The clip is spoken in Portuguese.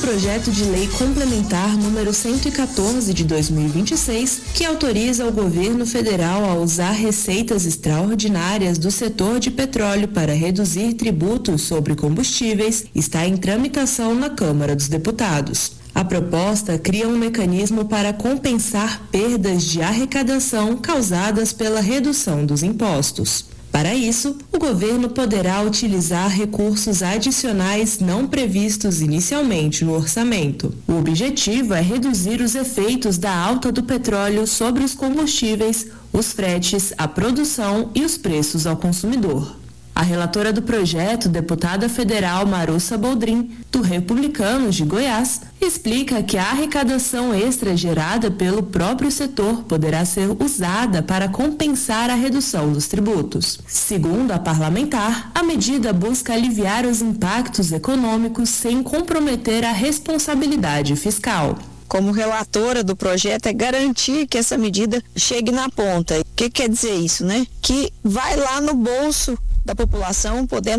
projeto de lei complementar número 114 de 2026, que autoriza o governo federal a usar receitas extraordinárias do setor de petróleo para reduzir tributos sobre combustíveis, está em tramitação na Câmara dos Deputados. A proposta cria um mecanismo para compensar perdas de arrecadação causadas pela redução dos impostos. Para isso, o governo poderá utilizar recursos adicionais não previstos inicialmente no orçamento. O objetivo é reduzir os efeitos da alta do petróleo sobre os combustíveis, os fretes, a produção e os preços ao consumidor. A relatora do projeto, deputada federal Marussa Boldrin, do Republicanos de Goiás, explica que a arrecadação extra gerada pelo próprio setor poderá ser usada para compensar a redução dos tributos. Segundo a parlamentar, a medida busca aliviar os impactos econômicos sem comprometer a responsabilidade fiscal. Como relatora do projeto, é garantir que essa medida chegue na ponta. O que quer dizer isso, né? Que vai lá no bolso da população, podendo